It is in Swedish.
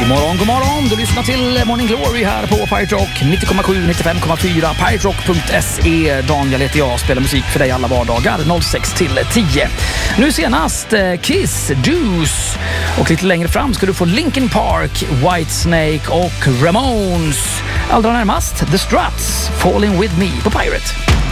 God morgon. Du lyssnar till Morning Glory här på Pirate Rock 90,7, 95,4. PirateRock.se. Daniel heter jag, spelar musik för dig alla vardagar 06 till 10. Nu senast Kiss, Deuce. Och lite längre fram ska du få Linkin Park, Whitesnake och Ramones. Allra närmast The Struts, Falling With Me på Pirate.